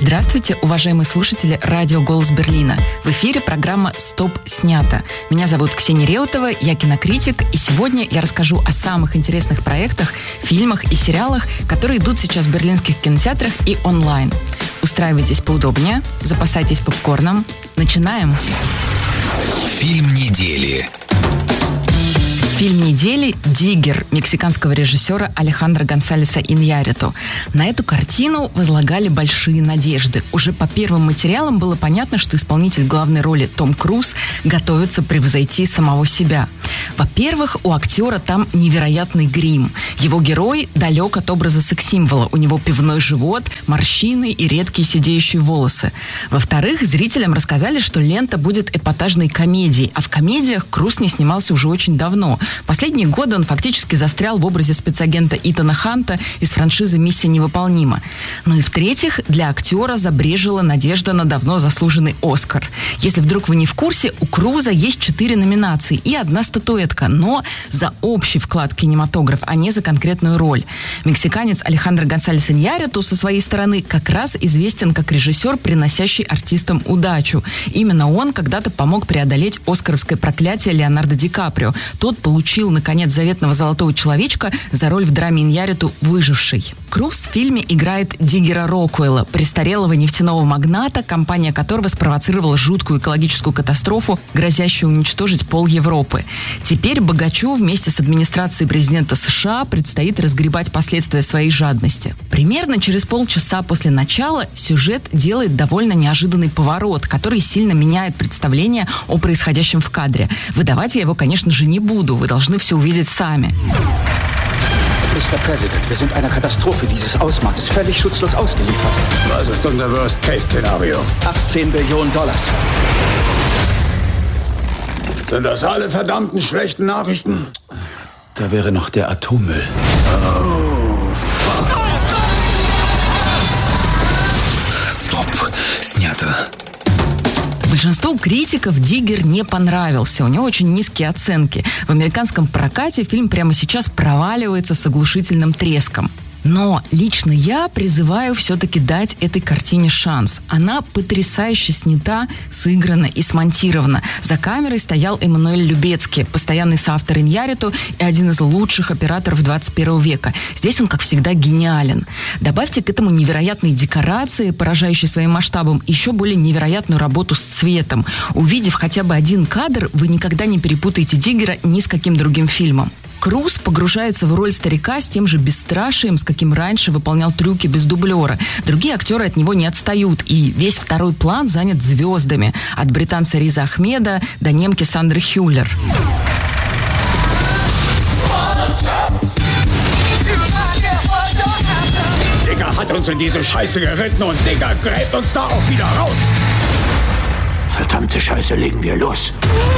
Здравствуйте, уважаемые слушатели радио «Голос Берлина». В эфире программа «Стоп! Снято». Меня зовут Ксения Реутова, я кинокритик, и сегодня я расскажу о самых интересных проектах, фильмах и сериалах, которые идут сейчас в берлинских кинотеатрах и онлайн. Устраивайтесь поудобнее, запасайтесь попкорном. Начинаем! Фильм недели. Фильм недели «Диггер» мексиканского режиссера Алехандро Гонсалеса Иньярриту. На эту картину возлагали большие надежды. Уже по первым материалам было понятно, что исполнитель главной роли Том Круз готовится превзойти самого себя. Во-первых, у актера там невероятный грим. Его герой далек от образа секс-символа. У него пивной живот, морщины и редкие сидеющие волосы. Во-вторых, зрителям рассказали, что лента будет эпатажной комедией, а в комедиях Круз не снимался уже очень давно. Последние годы он фактически застрял в образе спецагента Итана Ханта из франшизы «Миссия невыполнима». Ну и в-третьих, для актера забрежила надежда на давно заслуженный «Оскар». Если вдруг вы не в курсе, у Круза есть 4 номинации и 1 статуэтка, но за общий вклад в кинематограф, а не за конкретную роль. Мексиканец Алехандро Гонсалес Иньярриту со своей стороны как раз известен как режиссер, приносящий артистам удачу. Именно он когда-то помог преодолеть оскаровское проклятие Леонардо Ди Каприо. Тот получил, наконец, заветного золотого человечка за роль в драме Иньярриту «Выживший». Круз в фильме играет Диггера Рокуэлла, престарелого нефтяного магната, компания которого спровоцировала жуткую экологическую катастрофу, грозящую уничтожить пол Европы. Теперь богачу вместе с администрацией президента США предстоит разгребать последствия своей жадности. Примерно через полчаса после начала сюжет делает довольно неожиданный поворот, который сильно меняет представление о происходящем в кадре. Выдавать я его, конечно же, не буду. Вы должны все увидеть сами. Mr. President, wir sind einer Katastrophe dieses Ausmaßes völlig schutzlos ausgeliefert. Was ist unser Worst-Case-Szenario? 18 Billionen Dollars. Sind das alle verdammten schlechten Nachrichten? Da wäre noch der Atommüll. Стоп! Снято. Большинству критиков «Диггер» не понравился. У него очень низкие оценки. В американском прокате фильм прямо сейчас проваливается с оглушительным треском. Но лично я призываю все-таки дать этой картине шанс. Она потрясающе снята, сыграна и смонтирована. За камерой стоял Эммануэль Любецки, постоянный соавтор Иньярриту и один из лучших операторов 21 века. Здесь он, как всегда, гениален. Добавьте к этому невероятные декорации, поражающие своим масштабом, и еще более невероятную работу с цветом. Увидев хотя бы один кадр, вы никогда не перепутаете «Диггера» ни с каким другим фильмом. Круз погружается в роль старика с тем же бесстрашием, с каким раньше выполнял трюки без дублера. Другие актеры от него не отстают, и весь второй план занят звездами. От британца Риза Ахмеда до немки Сандры Хюллер. Digger hat uns in diese Scheiße geritten und Digger gräbt uns da auch wieder raus. Verdammte Scheiße, legen wir los.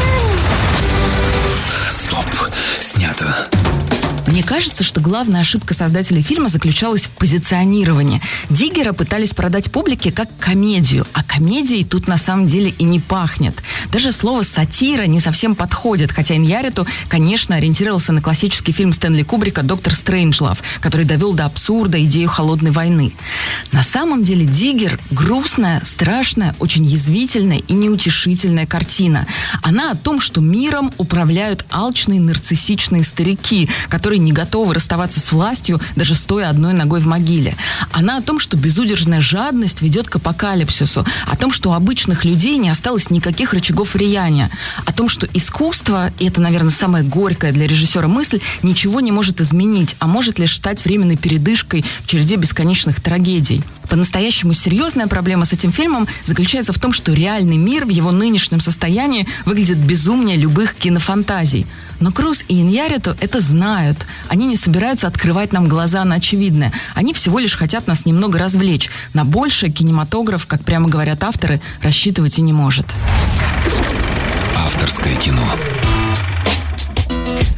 Стоп! Снято. Мне кажется, что главная ошибка создателей фильма заключалась в позиционировании. «Диггера» пытались продать публике как комедию, а комедией тут на самом деле и не пахнет. Даже слово «сатира» не совсем подходит, хотя Иньярриту, конечно, ориентировался на классический фильм Стэнли Кубрика «Доктор Стрейнджлав», который довел до абсурда идею холодной войны. На самом деле «Диггер» — грустная, страшная, очень язвительная и неутешительная картина. Она о том, что миром управляют алчные нарциссичные старики, которые не готовы расставаться с властью, даже стоя одной ногой в могиле. Она о том, что безудержная жадность ведет к апокалипсису, о том, что у обычных людей не осталось никаких рычагов влияния, о том, что искусство, и это, наверное, самая горькая для режиссера мысль, ничего не может изменить, а может лишь стать временной передышкой в череде бесконечных трагедий. По-настоящему серьезная проблема с этим фильмом заключается в том, что реальный мир в его нынешнем состоянии выглядит безумнее любых кинофантазий. Но Круз и Иньярриту это знают. Они не собираются открывать нам глаза на очевидное. Они всего лишь хотят нас немного развлечь. На большее кинематограф, как прямо говорят авторы, рассчитывать и не может. Авторское кино.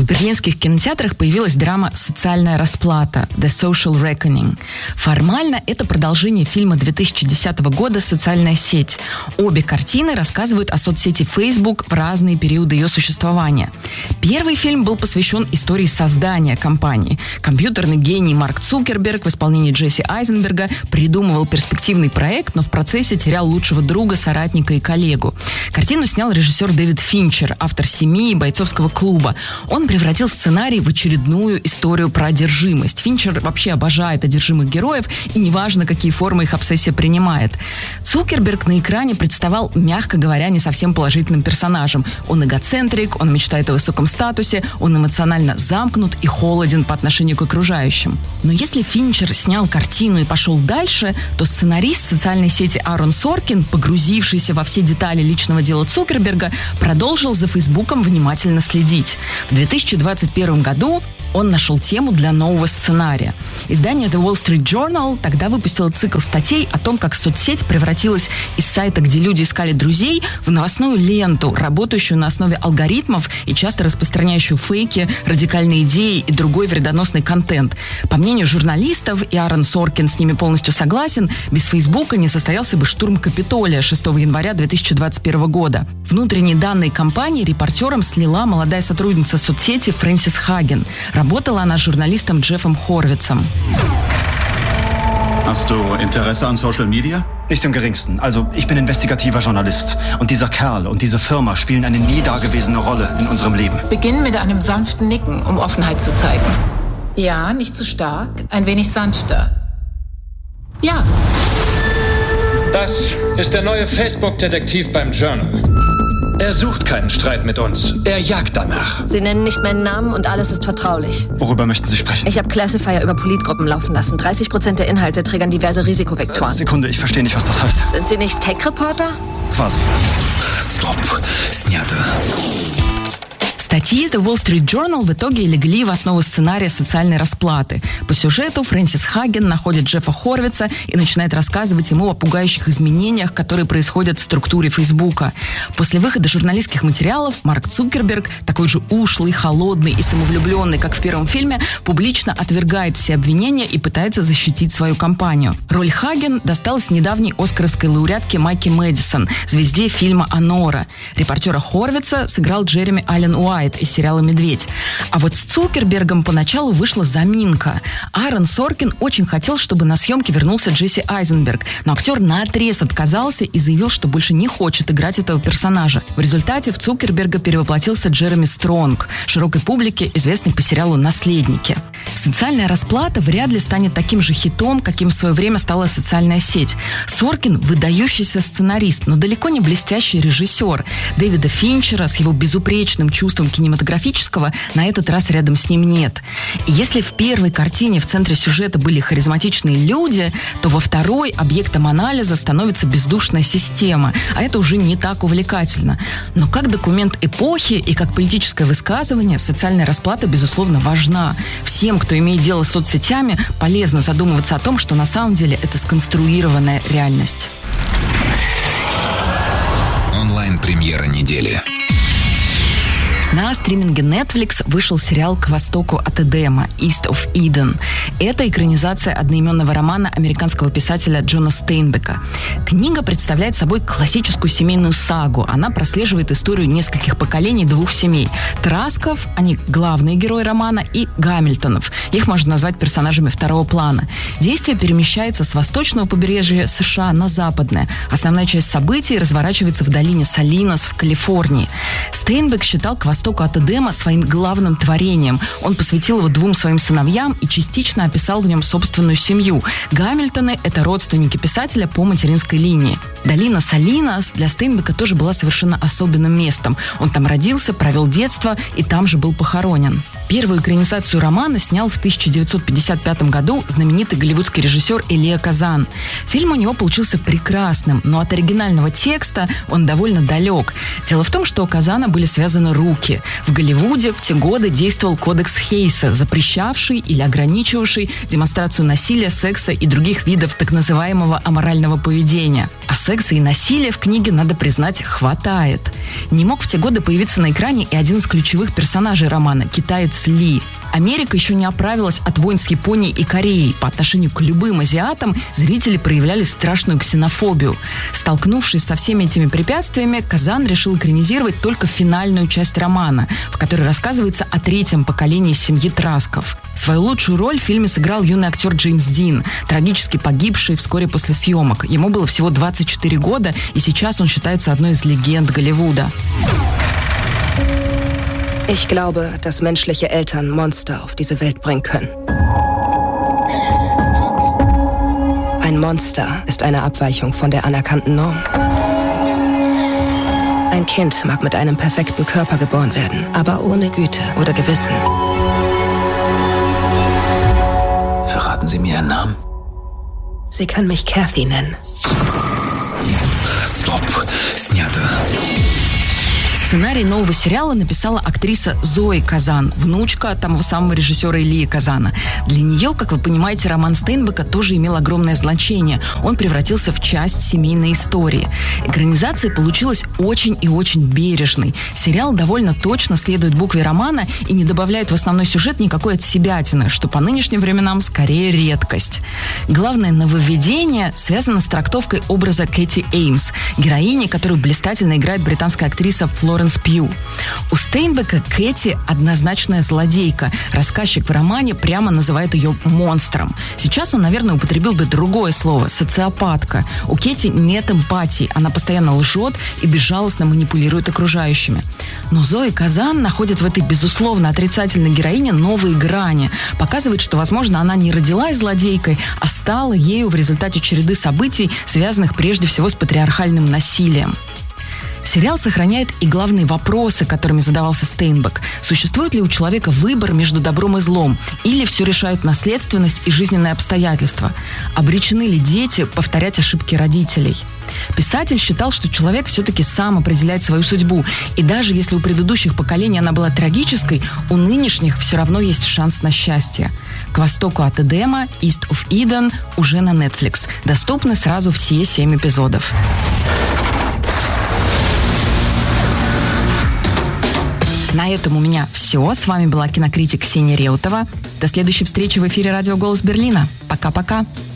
В берлинских кинотеатрах появилась драма «Социальная расплата» «The Social Reckoning». Формально это продолжение фильма 2010 года «Социальная сеть». Обе картины рассказывают о соцсети Facebook в разные периоды ее существования. Первый фильм был посвящен истории создания компании. Компьютерный гений Марк Цукерберг в исполнении Джесси Айзенберга придумывал перспективный проект, но в процессе терял лучшего друга, соратника и коллегу. Картину снял режиссер Дэвид Финчер, автор «Семьи» и «Бойцовского клуба». Он превратил сценарий в очередную историю про одержимость. Финчер вообще обожает одержимых героев, и неважно, какие формы их обсессия принимает. Цукерберг на экране представал, мягко говоря, не совсем положительным персонажем. Он эгоцентрик, он мечтает о высоком статусе, он эмоционально замкнут и холоден по отношению к окружающим. Но если Финчер снял картину и пошел дальше, то сценарист социальной сети Аарон Соркин, погрузившийся во все детали личного дела Цукерберга, продолжил за Фейсбуком внимательно следить. В 2021 году он нашел тему для нового сценария. Издание The Wall Street Journal тогда выпустило цикл статей о том, как соцсеть превратилась из сайта, где люди искали друзей, в новостную ленту, работающую на основе алгоритмов и часто распространяющую фейки, радикальные идеи и другой вредоносный контент. По мнению журналистов, и Аарон Соркин с ними полностью согласен, без Фейсбука не состоялся бы штурм Капитолия 6 января 2021 года. Внутренние данные компании репортерам слила молодая сотрудница соцсети Фрэнсис Хаген. Работала она с журналистом Джеффом Хорвицем. Hast du Interesse an Social Media? Nicht im geringsten. Also, ich bin investigativer Journalist. Und dieser Kerl und diese Firma spielen eine nie dagewesene Rolle in unserem Leben. Beginn mit einem sanften Nicken, um Offenheit zu zeigen. Ja, nicht zu stark, ein wenig sanfter. Ja. Das ist der neue Facebook-Detektiv beim Journal. Er sucht keinen Streit mit uns. Er jagt danach. Sie nennen nicht meinen Namen und alles ist vertraulich. Worüber möchten Sie sprechen? Ich habe Classifier über Politgruppen laufen lassen. 30% der Inhalte triggern diverse Risikovektoren. Sekunde, ich verstehe nicht, was das heißt. Sind Sie nicht Tech-Reporter? Quasi. Стоп. Снято. Статьи The Wall Street Journal в итоге легли в основу сценария «Социальной расплаты». По сюжету Фрэнсис Хаген находит Джеффа Хорвица и начинает рассказывать ему о пугающих изменениях, которые происходят в структуре Фейсбука. После выхода журналистских материалов Марк Цукерберг, такой же ушлый, холодный и самовлюбленный, как в первом фильме, публично отвергает все обвинения и пытается защитить свою компанию. Роль Хаген досталась недавней оскаровской лауреатке Майки Мэдисон, звезде фильма «Анора». Репортера Хорвица сыграл Джереми Аллен Уайт из сериала «Медведь». А вот с Цукербергом поначалу вышла заминка. Аарон Соркин очень хотел, чтобы на съемки вернулся Джесси Айзенберг, но актер наотрез отказался и заявил, что больше не хочет играть этого персонажа. В результате в Цукерберга перевоплотился Джереми Стронг, широкой публике известный по сериалу «Наследники». «Социальная расплата» вряд ли станет таким же хитом, каким в свое время стала «Социальная сеть». Соркин – выдающийся сценарист, но далеко не блестящий режиссер. Дэвида Финчера с его безупречным чувством кинематографического на этот раз рядом с ним нет. И если в первой картине в центре сюжета были харизматичные люди, то во второй объектом анализа становится бездушная система, а это уже не так увлекательно. Но как документ эпохи и как политическое высказывание «Социальная расплата» безусловно важна. Всем, кто имеет дело с соцсетями, полезно задумываться о том, что на самом деле это сконструированная реальность. Онлайн-премьера недели. На стриминге Netflix вышел сериал «К востоку от Эдема» «East of Eden». Это экранизация одноименного романа американского писателя Джона Стейнбека. Книга представляет собой классическую семейную сагу. Она прослеживает историю нескольких поколений двух семей. Трасков, они главные герои романа, и Гамильтонов. Их можно назвать персонажами второго плана. Действие перемещается с восточного побережья США на западное. Основная часть событий разворачивается в долине Салинос в Калифорнии. Стейнбек считал «К востоку от Эдема» своим главным творением. Он посвятил его двум своим сыновьям и частично описал в нем собственную семью. Гамильтоны – это родственники писателя по материнской линии. Долина Салинос для Стейнбека тоже была совершенно особенным местом. Он там родился, провел детство и там же был похоронен. Первую экранизацию романа снял в 1955 году знаменитый голливудский режиссер Элия Казан. Фильм у него получился прекрасным, но от оригинального текста он довольно далек. Дело в том, что у Казана были связаны руки. науки. В Голливуде в те годы действовал кодекс Хейса, запрещавший или ограничивавший демонстрацию насилия, секса и других видов так называемого аморального поведения. А секса и насилия в книге, надо признать, хватает. Не мог в те годы появиться на экране и один из ключевых персонажей романа – китаец Ли. Америка еще не оправилась от войн с Японией и Кореей. По отношению к любым азиатам зрители проявляли страшную ксенофобию. Столкнувшись со всеми этими препятствиями, Казан решил экранизировать только финальную часть романа, в которой рассказывается о третьем поколении семьи Трасков. Свою лучшую роль в фильме сыграл юный актер Джеймс Дин, трагически погибший вскоре после съемок. Ему было всего 24 года, и сейчас он считается одной из легенд Голливуда. Ich glaube, dass menschliche Eltern Monster auf diese Welt bringen können. Ein Monster ist eine Abweichung von der anerkannten Norm. Ein Kind mag mit einem perfekten Körper geboren werden, aber ohne Güte oder Gewissen. Verraten Sie mir Ihren Namen? Sie können mich Kathy nennen. Стоп. Снято. Сценарий нового сериала написала актриса Зои Казан, внучка того самого режиссера Ильи Казана. Для нее, как вы понимаете, роман Стейнбека тоже имел огромное значение. Он превратился в часть семейной истории. Экранизация получилась очень и очень бережной. Сериал довольно точно следует букве романа и не добавляет в основной сюжет никакой отсебятины, что по нынешним временам скорее редкость. Главное нововведение связано с трактовкой образа Кэти Эймс, героини, которую блистательно играет британская актриса Флоренс Пью. У Стейнбека Кэти однозначная злодейка. Рассказчик в романе прямо называет ее монстром. Сейчас он, наверное, употребил бы другое слово – социопатка. У Кэти нет эмпатии. Она постоянно лжет и безжалостно манипулирует окружающими. Но Зои Казан находит в этой, безусловно, отрицательной героине новые грани. Показывает, что, возможно, она не родилась злодейкой, а стала ею в результате череды событий, связанных прежде всего с патриархальным насилием. Сериал сохраняет и главные вопросы, которыми задавался Стейнбек. Существует ли у человека выбор между добром и злом? Или все решают наследственность и жизненные обстоятельства? Обречены ли дети повторять ошибки родителей? Писатель считал, что человек все-таки сам определяет свою судьбу. И даже если у предыдущих поколений она была трагической, у нынешних все равно есть шанс на счастье. «К востоку от Эдема», «East of Eden» уже на Netflix. Доступны сразу все 7 эпизодов. На этом у меня все. С вами была кинокритик Ксения Реутова. До следующей встречи в эфире радио «Голос Берлина». Пока-пока.